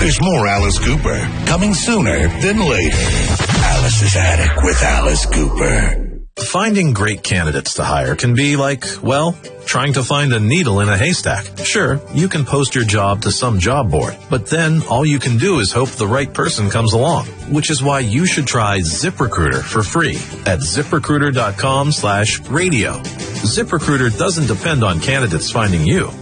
There's more Alice Cooper coming sooner than later. Alice's Attic with Alice Cooper. Finding great candidates to hire can be like, well, trying to find a needle in a haystack. Sure, you can post your job to some job board, but then all you can do is hope the right person comes along, which is why you should try ZipRecruiter for free at ZipRecruiter.com/radio. ZipRecruiter doesn't depend on candidates finding you.